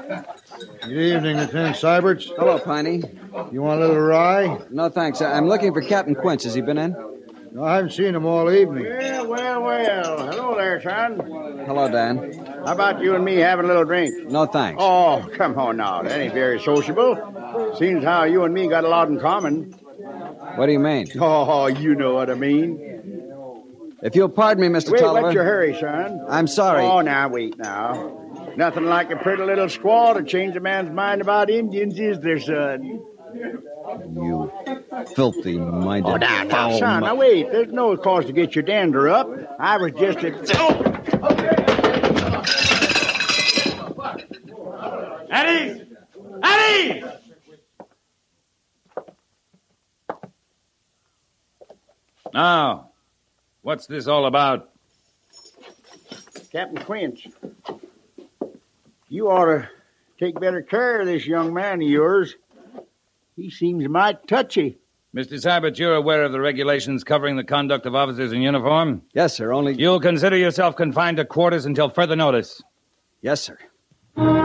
Good evening, Lieutenant Syberts. Hello, Piney. You want a little rye? No, thanks. I'm looking for Captain Quince. Has he been in? No, I haven't seen him all evening. Well. Hello there, son. Hello, Dan. How about you and me having a little drink? No, thanks. Oh, come on now. That ain't very sociable. Seems how you and me got a lot in common. What do you mean? Oh, you know what I mean. If you'll pardon me, Mr. Wait, Tolliver. what's your hurry, son? I'm sorry. Oh, now, wait now. Nothing like a pretty little squaw to change a man's mind about Indians, is there, son? You filthy-minded Oh, now, foul son, now wait. There's no cause to get your dander up. I was just Eddie! Eddie! Now, what's this all about? Captain Quince, you ought to take better care of this young man of yours. He seems mighty touchy. Mr. Sybert, you're aware of the regulations covering the conduct of officers in uniform? Yes, sir. Only... You'll consider yourself confined to quarters until further notice. Yes, sir.